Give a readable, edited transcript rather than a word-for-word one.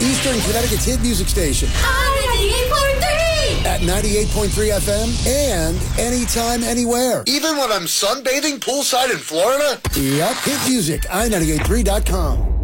Eastern Connecticut's hit music station. At 98.3 FM and anytime, anywhere. Even when I'm sunbathing poolside in Florida? Yep, hit music, i983.com.